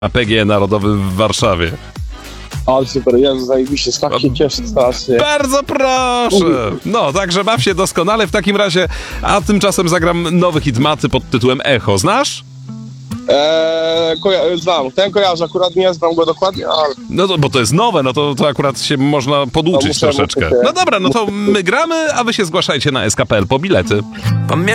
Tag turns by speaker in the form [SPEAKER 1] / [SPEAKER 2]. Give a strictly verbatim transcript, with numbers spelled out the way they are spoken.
[SPEAKER 1] A P G Narodowy w Warszawie.
[SPEAKER 2] Ale super, Jezu, zajebiście, tak się cieszę strasznie.
[SPEAKER 1] Bardzo proszę! No, także baw się doskonale w takim razie, a tymczasem zagram nowy hit Maty pod tytułem Echo. Znasz?
[SPEAKER 2] Eee, koja- znam, ten kojarzę, akurat nie znam go dokładnie, ale...
[SPEAKER 1] No to, bo to jest nowe, no to, to akurat się można poduczyć
[SPEAKER 2] No muszę,
[SPEAKER 1] troszeczkę.
[SPEAKER 2] muszę się-
[SPEAKER 1] No dobra, no to my gramy, a wy się zgłaszajcie na S K P L po bilety.